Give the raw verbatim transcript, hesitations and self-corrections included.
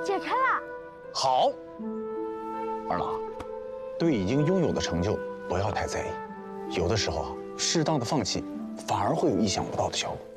解开了。 好，二郎，对已经拥有的成就不要太在意，有的时候啊，适当的放弃，反而会有意想不到的效果。